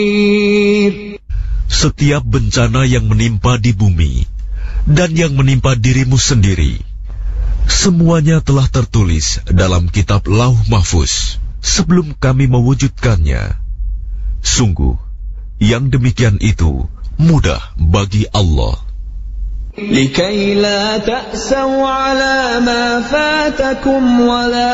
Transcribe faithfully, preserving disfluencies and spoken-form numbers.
Setiap bencana yang menimpa di bumi dan yang menimpa dirimu sendiri, semuanya telah tertulis dalam kitab Lauh Mahfuz sebelum kami mewujudkannya. Sungguh, yang demikian itu mudah bagi Allah. لكي لا تأسوا على ما فاتكم ولا